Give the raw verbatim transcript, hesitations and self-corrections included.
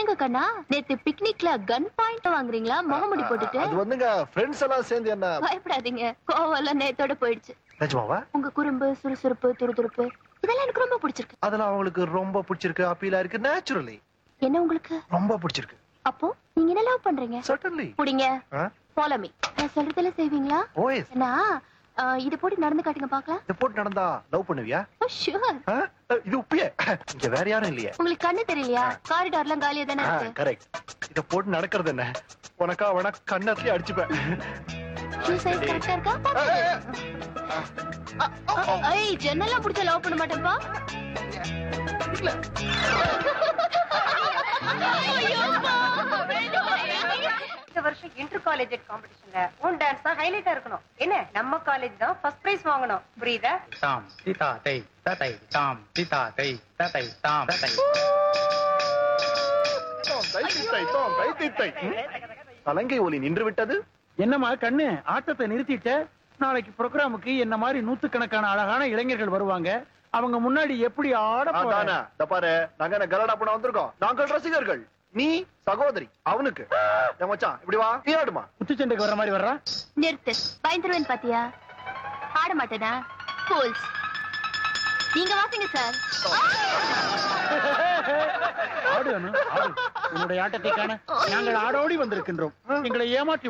என்னங்க கண்ணா நேத்து பிக்னிக்ல கன் பாயிண்ட் வாங்குறீங்களா முகமுடி போட்டுட்டு? அது வந்துங்க ஃப்ரெண்ட்ஸ் எல்லாம் சேர்ந்து என்ன. பயப்படாதீங்க, கோவம் எல்லாம் நேத்தோட போயிடுச்சு. நிஜமாவா? உங்க குறும்பு, சுறுசுறுப்பு, துருதுருப்பு இதெல்லாம் எனக்கு ரொம்ப பிடிச்சிருக்கு. அதெல்லாம் அவங்களுக்கு ரொம்ப பிடிச்சிருக்கு, அப்பீலா இருக்கு. நேச்சுரலி என்ன உங்களுக்கு ரொம்ப பிடிச்சிருக்கு. அப்போ நீங்க என்ன லவ் பண்றீங்க? சர்டன்லி. புடிங்க, ஃபாலோ மீ. நான் சொல்றதெல்லாம் செய்வீங்களா? ஓ எஸ். நான் இது போட்டு நடந்து காட்டுங்க பாக்கலாம். இது போட்டு நடந்தா லவ் பண்ணுவியா? ஓ ஷூர். இது உப்பியே. இங்க வேற யாரும் இல்லையே. உங்களுக்கு கண்ணு தெரியலையா? காரிடார்லாம் காலியா தானே இருக்கு. கரெக்ட். இத போட்டு நடக்கிறது என்ன? உனக்கா வேணா கண்ணத்துலயே அடிச்சுப்பேன். ஷூ சைஸ் கரெக்ட்டா இருக்கா? ஐய் ஜன்னல்லாம் புடிச்ச லவ் பண்ண மாட்டேன்பா. இல்ல. இந்த வருஷம் இன்டர் காலேஜ் காம்படிஷன்ல உன் டான்ஸ் தான் ஹைலைட்டா இருக்கணும். என்ன நம்ம காலேஜ் தான் ஃபர்ஸ்ட் பிரைஸ் வாங்கணும். புரியுதா? தாம் சீதா தை ததை தாம் சீதா தை ததை தாம் ததை. தலங்கை ஒலி நின்று விட்டது. என்னம்மா கண்ணு, ஆட்டத்தை நிறுத்திட்ட? நாளைக்கு ப்ரோக்ராமுக்கு என்ன மாதிரி நூத்துக்கணக்கான அழகான இளைஞர்கள் வருவாங்க. அவங்க முன்னாடி எப்படி ஆட போறாங்க? பாரு, நாங்க என்ன கலடா பண்ண வந்திருக்கோம். நாங்கள் ரசிகர்கள், நீ சகோதரி. அவனுக்கு மச்சான் இப்படி வா, நீ ஆடுமா. குத்துச்சண்டைக்கு வர்ற மாதிரி வர்றா. நிறுத்து, பயந்துருவேன் பாத்தியா? ஆட மாட்டேனா? ஃபூல்ஸ். நீங்க வாசிங்க சார். ஆடு அனு, ஆடு. உன்னுடைய ஆட்டத்தை காண நாங்கள் ஆடோடி வந்திருக்கின்றோம். எங்களை ஏமாற்றி